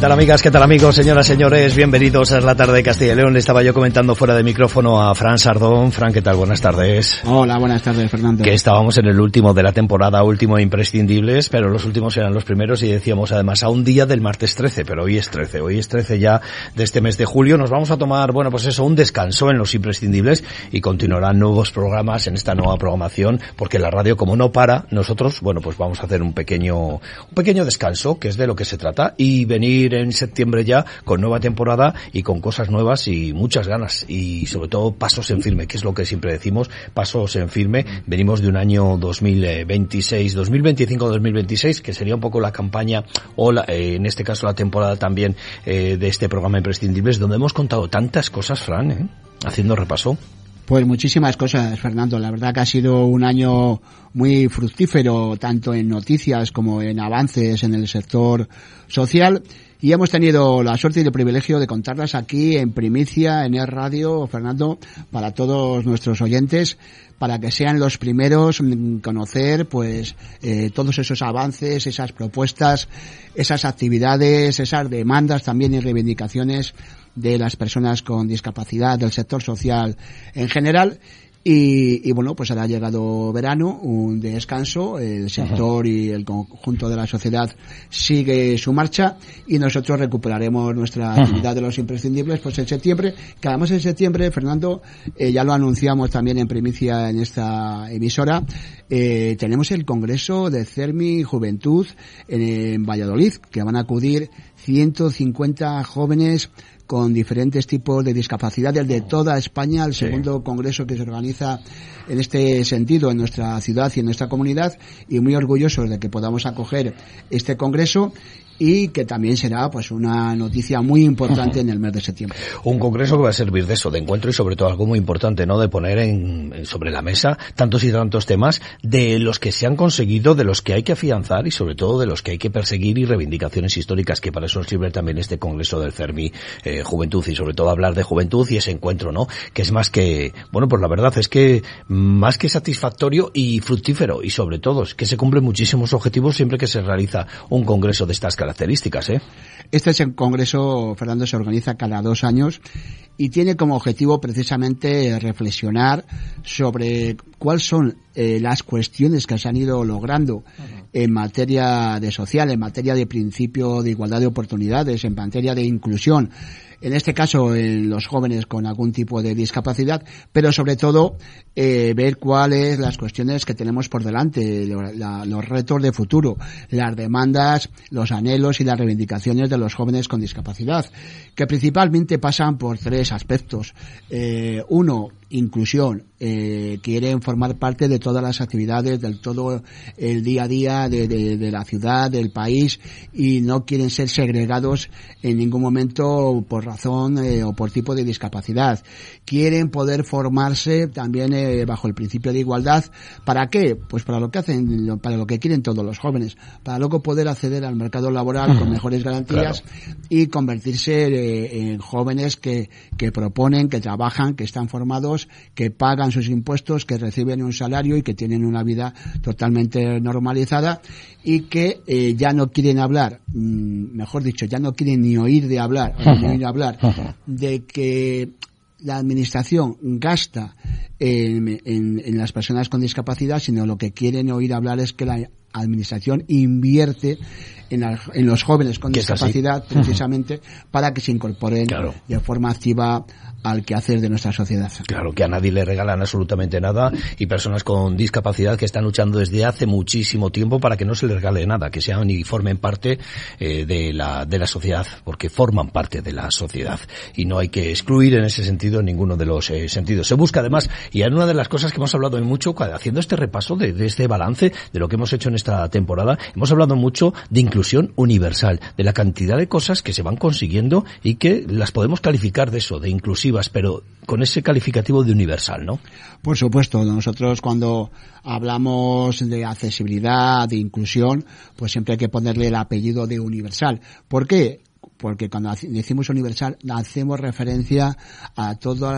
tal amigas? ¿Qué tal amigos? Señoras, señores, bienvenidos a la tarde de Castilla y León. Le estaba yo comentando fuera de micrófono a Fran Sardón. Fran, ¿qué tal? Buenas tardes. Hola, buenas tardes, Fernando. Que estábamos en el último de la temporada, último imprescindibles, pero los últimos eran los primeros y decíamos además a un día del martes 13, pero hoy es 13 ya de este mes de julio. Nos vamos a tomar, bueno, pues eso, un descanso en los imprescindibles y continuarán nuevos programas en esta nueva programación, porque la radio como no para, nosotros, bueno, pues vamos a hacer un pequeño descanso, que es de lo que se trata, y venir en septiembre ya con nueva temporada y con cosas nuevas y muchas ganas y sobre todo pasos en firme, que es lo que siempre decimos, pasos en firme. Venimos de un año 2025-2026, que sería un poco la campaña o en este caso la temporada también de este programa Imprescindibles, donde hemos contado tantas cosas, Fran, haciendo repaso. Pues muchísimas cosas, Fernando. La verdad que ha sido un año muy fructífero, tanto en noticias como en avances en el sector social. Y hemos tenido la suerte y el privilegio de contarlas aquí en primicia, en Radio, Fernando, para todos nuestros oyentes, para que sean los primeros en conocer, pues, todos esos avances, esas propuestas, esas actividades, esas demandas también y reivindicaciones de las personas con discapacidad, del sector social en general. Y bueno, pues ahora ha llegado verano, un descanso, el sector y el conjunto de la sociedad sigue su marcha y nosotros recuperaremos nuestra actividad de los imprescindibles pues en septiembre, que además en septiembre, Fernando, ya lo anunciamos también en primicia en esta emisora, tenemos el Congreso de CERMI Juventud en Valladolid, que van a acudir 150 jóvenes con diferentes tipos de discapacidades de toda España, el segundo congreso que se organiza en este sentido en nuestra ciudad y en nuestra comunidad, y muy orgullosos de que podamos acoger este congreso y que también será pues una noticia muy importante en el mes de septiembre. Un congreso que va a servir de eso, de encuentro y sobre todo algo muy importante, ¿no? De poner sobre la mesa tantos y tantos temas de los que se han conseguido, de los que hay que afianzar y sobre todo de los que hay que perseguir y reivindicaciones históricas, que para eso sirve también este congreso del CERMI Juventud y sobre todo hablar de juventud y ese encuentro, ¿no? Que es más que, bueno, pues la verdad es que más que satisfactorio y fructífero y sobre todo es que se cumplen muchísimos objetivos siempre que se realiza un congreso de estas características, ¿eh? Este es el congreso, Fernando, se organiza cada 2 años y tiene como objetivo precisamente reflexionar sobre cuáles son las cuestiones que se han ido logrando en materia de social, en materia de principio de igualdad de oportunidades, en materia de inclusión, en este caso en los jóvenes con algún tipo de discapacidad, pero sobre todo ver cuáles las cuestiones que tenemos por delante, los retos de futuro, las demandas, los anhelos y las reivindicaciones de los jóvenes con discapacidad, que principalmente pasan por 3 aspectos. Uno, inclusión. Quieren formar parte de todas las actividades, del todo el día a día de la ciudad, del país, y no quieren ser segregados en ningún momento por razón o por tipo de discapacidad. Quieren poder formarse también bajo el principio de igualdad. ¿Para qué? Pues para lo que hacen, para lo que quieren todos los jóvenes, para luego poder acceder al mercado laboral con mejores garantías, claro, y convertirse en jóvenes que proponen, que trabajan, que están formados, que pagan sus impuestos, que reciben un salario y que tienen una vida totalmente normalizada y que ya no quieren hablar, mejor dicho, ya no quieren ni oír de hablar, de que la administración gasta en las personas con discapacidad, sino lo que quieren oír hablar es que la administración invierte en los jóvenes con discapacidad precisamente para que se incorporen, claro, de forma activa al quehacer de nuestra sociedad. Claro, que a nadie le regalan absolutamente nada y personas con discapacidad que están luchando desde hace muchísimo tiempo para que no se les regale nada, que sean y formen parte de la sociedad, porque forman parte de la sociedad y no hay que excluir en ese sentido en ninguno de los sentidos. Se busca además, y es una de las cosas que hemos hablado mucho haciendo este repaso de este balance de lo que hemos hecho en esta temporada, hemos hablado mucho de inclusión universal, de la cantidad de cosas que se van consiguiendo y que las podemos calificar de eso, de inclusivas, pero con ese calificativo de universal, ¿no? Por supuesto, nosotros cuando hablamos de accesibilidad, de inclusión, pues siempre hay que ponerle el apellido de universal. ¿Por qué? Porque cuando decimos universal hacemos referencia a toda